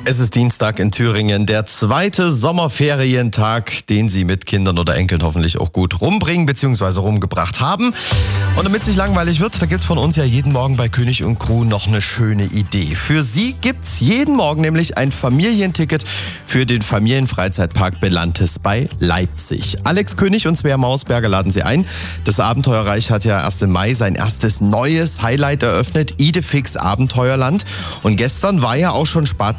Es ist Dienstag in Thüringen, der zweite Sommerferientag, den Sie mit Kindern oder Enkeln hoffentlich auch gut rumbringen bzw. rumgebracht haben. Und damit es nicht langweilig wird, da gibt's von uns ja jeden Morgen bei König und Crew noch eine schöne Idee. Für Sie gibt's jeden Morgen nämlich ein Familienticket für den Familienfreizeitpark Belantes bei Leipzig. Alex König und Svea Mausberger laden Sie ein. Das Abenteuerreich hat ja erst im Mai sein erstes neues Highlight eröffnet, Idefix Abenteuerland. Und gestern war ja auch schon